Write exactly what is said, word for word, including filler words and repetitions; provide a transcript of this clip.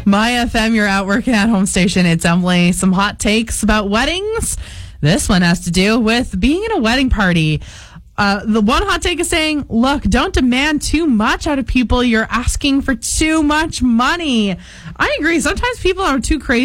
My F M, you're out working at home station. It's Emily. Some hot takes about weddings. This one has to do with being at a wedding party. Uh, the one hot take is saying, look, don't demand too much out of people. You're asking for too much money. I agree. Sometimes people are too crazy